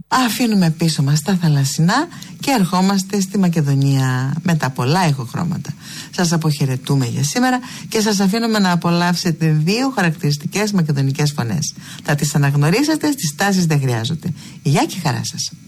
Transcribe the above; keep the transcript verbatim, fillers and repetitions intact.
αφήνουμε πίσω μας τα θαλασσινά και ερχόμαστε στη Μακεδονία με τα πολλά ηχοχρώματα. Σας αποχαιρετούμε για σήμερα και σας αφήνουμε να απολαύσετε δύο χαρακτηριστικές μακεδονικές φωνές. Θα τις αναγνωρίσετε, στις τάσεις δεν χρειάζονται. Γεια και χαρά σας.